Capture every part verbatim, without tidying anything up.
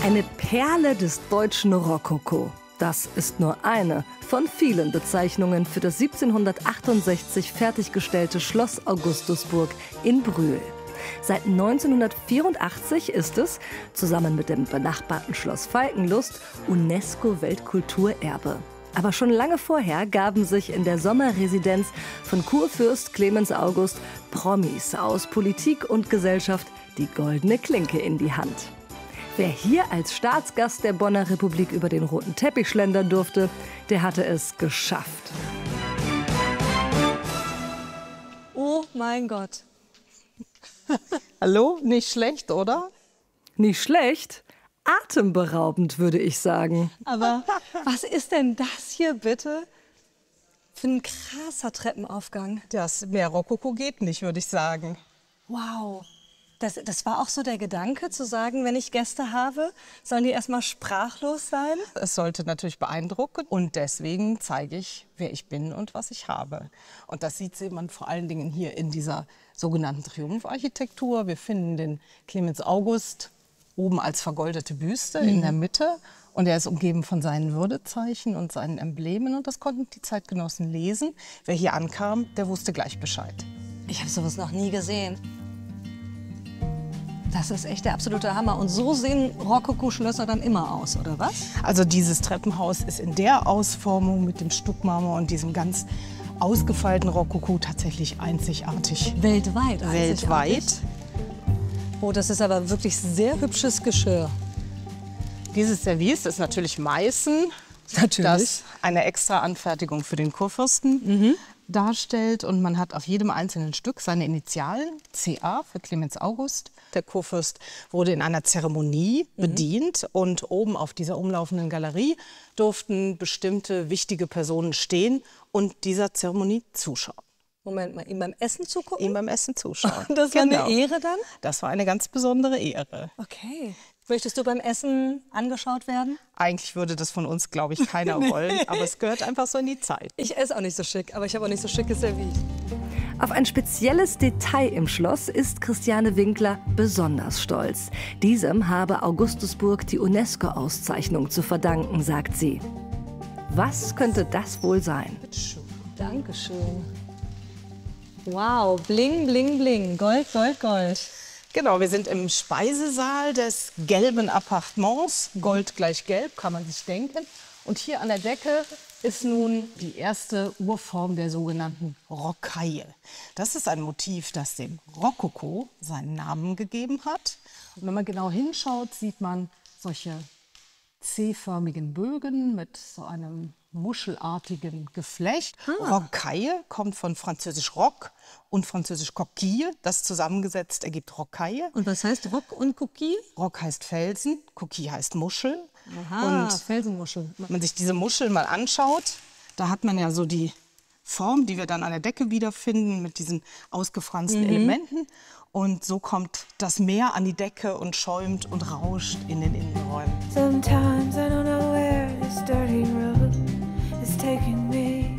Eine Perle des deutschen Rokoko. Das ist nur eine von vielen Bezeichnungen für das siebzehnhundertachtundsechzig fertiggestellte Schloss Augustusburg in Brühl. Seit neunzehnhundertvierundachtzig ist es, zusammen mit dem benachbarten Schloss Falkenlust, UNESCO-Weltkulturerbe. Aber schon lange vorher gaben sich in der Sommerresidenz von Kurfürst Clemens August Promis aus Politik und Gesellschaft die goldene Klinke in die Hand. Wer hier als Staatsgast der Bonner Republik über den roten Teppich schlendern durfte, der hatte es geschafft. Oh mein Gott. Hallo, nicht schlecht, oder? Nicht schlecht? Atemberaubend, würde ich sagen. Aber was ist denn das hier bitte für ein krasser Treppenaufgang? Das mehr Rokoko geht nicht, würde ich sagen. Wow. Das, das war auch so der Gedanke, zu sagen, wenn ich Gäste habe, sollen die erstmal sprachlos sein? Es sollte natürlich beeindrucken und deswegen zeige ich, wer ich bin und was ich habe. Und das sieht man vor allen Dingen hier in dieser sogenannten Triumpharchitektur. Wir finden den Clemens August oben als vergoldete Büste mhm. in der Mitte und er ist umgeben von seinen Würdezeichen und seinen Emblemen und das konnten die Zeitgenossen lesen. Wer hier ankam, der wusste gleich Bescheid. Ich habe sowas noch nie gesehen. Das ist echt der absolute Hammer. Und so sehen Rokoko-Schlösser dann immer aus, oder was? Also dieses Treppenhaus ist in der Ausformung mit dem Stuckmarmor und diesem ganz ausgefeilten Rokoko tatsächlich einzigartig. Weltweit einzigartig? Weltweit. Oh, das ist aber wirklich sehr hübsches Geschirr. Dieses Service ist natürlich Meißen. Natürlich. Das eine extra Anfertigung für den Kurfürsten mhm. darstellt. Und man hat auf jedem einzelnen Stück seine Initialen, C A für Clemens August. Der Kurfürst wurde in einer Zeremonie mhm. bedient und oben auf dieser umlaufenden Galerie durften bestimmte wichtige Personen stehen und dieser Zeremonie zuschauen. Moment mal, ihm beim Essen zugucken? Ihm beim Essen zuschauen. Das war genau. eine Ehre dann? Das war eine ganz besondere Ehre. Okay. Möchtest du beim Essen angeschaut werden? Eigentlich würde das von uns, glaube ich, keiner nee. wollen, aber es gehört einfach so in die Zeit. Ich esse auch nicht so schick, aber ich habe auch nicht so schickes Service. Auf ein spezielles Detail im Schloss ist Christiane Winkler besonders stolz. Diesem habe Augustusburg die UNESCO-Auszeichnung zu verdanken, sagt sie. Was könnte das wohl sein? Dankeschön. Wow, bling, bling, bling. Gold, Gold, Gold. Genau, wir sind im Speisesaal des gelben Appartements. Gold gleich gelb, kann man sich denken. Und hier an der Decke ist nun die erste Urform der sogenannten Rocaille. Das ist ein Motiv, das dem Rokoko seinen Namen gegeben hat. Und wenn man genau hinschaut, sieht man solche C-förmigen Bögen mit so einem muschelartigen Geflecht. Ah. Rocaille kommt von französisch Roc und französisch Coquille. Das zusammengesetzt ergibt Rocaille. Und was heißt Roc und Coquille? Roc heißt Felsen, Coquille heißt Muschel. Aha, und Felsenmuschel. Wenn man sich diese Muscheln mal anschaut, da hat man ja so die Form, die wir dann an der Decke wiederfinden mit diesen ausgefransten mhm. Elementen. Und so kommt das Meer an die Decke und schäumt und rauscht in den Innenräumen. Sometimes I don't know where this dirty road is taking me.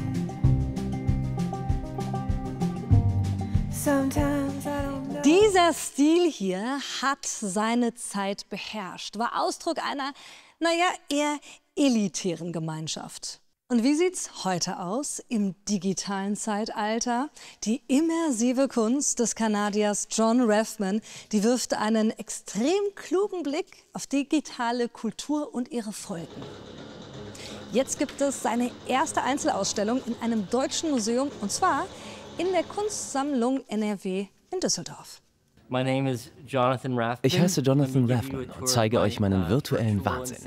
Sometimes I don't know. Dieser Stil hier hat seine Zeit beherrscht, war Ausdruck einer, naja, eher elitären Gemeinschaft. Und wie sieht's heute aus im digitalen Zeitalter? Die immersive Kunst des Kanadiers John Rathmann, die wirft einen extrem klugen Blick auf digitale Kultur und ihre Folgen. Jetzt gibt es seine erste Einzelausstellung in einem deutschen Museum, und zwar in der Kunstsammlung N R W in Düsseldorf. Ich heiße Jonathan Rathmann und zeige euch meinen virtuellen Wahnsinn.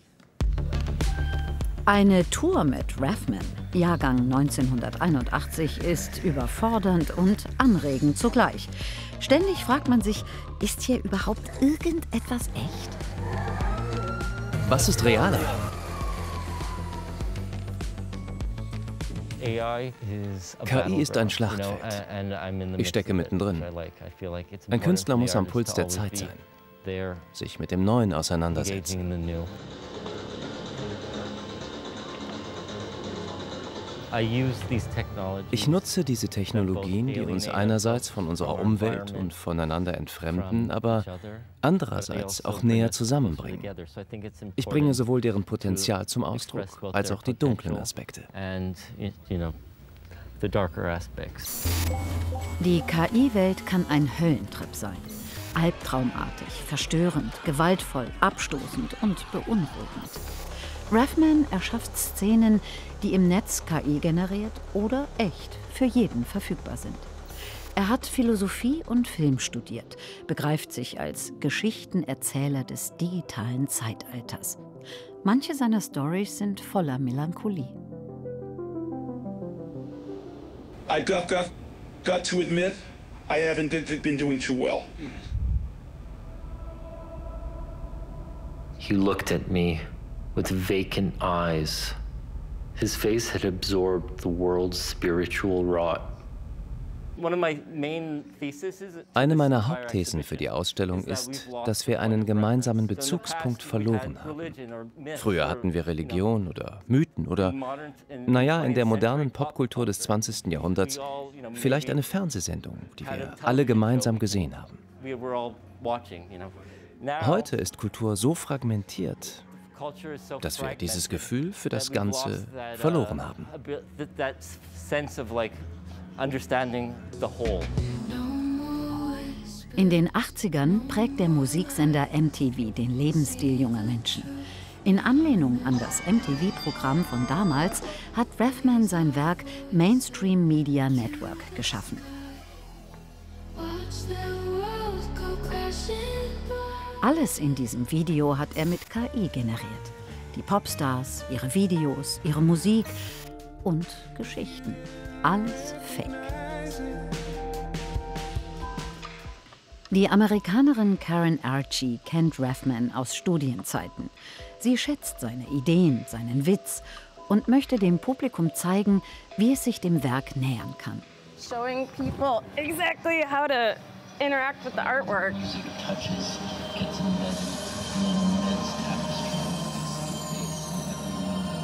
Eine Tour mit Rathmann, Jahrgang neunzehnhunderteinundachtzig, ist überfordernd und anregend zugleich. Ständig fragt man sich, ist hier überhaupt irgendetwas echt? Was ist realer? K I ist ein Schlachtfeld. Ich stecke mittendrin. Ein Künstler muss am Puls der Zeit sein, sich mit dem Neuen auseinandersetzen. Ich nutze diese Technologien, die uns einerseits von unserer Umwelt und voneinander entfremden, aber andererseits auch näher zusammenbringen. Ich bringe sowohl deren Potenzial zum Ausdruck, als auch die dunklen Aspekte. Die K I-Welt kann ein Höllentrip sein. Albtraumartig, verstörend, gewaltvoll, abstoßend und beunruhigend. Raffman erschafft Szenen, die im Netz K I generiert oder echt für jeden verfügbar sind. Er hat Philosophie und Film studiert, begreift sich als Geschichtenerzähler des digitalen Zeitalters. Manche seiner Storys sind voller Melancholie. I got, got, got to admit, I haven't been doing too well. He looked at me with vacant eyes. His face had absorbed the world's spiritual rot. Eine meiner Hauptthesen für die Ausstellung ist, dass wir einen gemeinsamen Bezugspunkt verloren haben. Früher hatten wir Religion oder Mythen oder, naja, in der modernen Popkultur des zwanzigsten Jahrhunderts vielleicht eine Fernsehsendung, die wir alle gemeinsam gesehen haben. Heute ist Kultur so fragmentiert, dass wir dieses Gefühl für das Ganze verloren haben. In den achtzigern prägt der Musiksender M T V den Lebensstil junger Menschen. In Anlehnung an das M T V-Programm von damals hat Raffman sein Werk Mainstream Media Network geschaffen. Alles in diesem Video hat er mit K I generiert. Die Popstars, ihre Videos, ihre Musik und Geschichten. Alles Fake. Die Amerikanerin Karen Archie kennt Raffman aus Studienzeiten. Sie schätzt seine Ideen, seinen Witz und möchte dem Publikum zeigen, wie es sich dem Werk nähern kann. Showing people exactly how to interact with the artwork.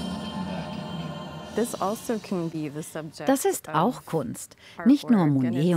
Das ist auch Kunst. Nicht nur Monet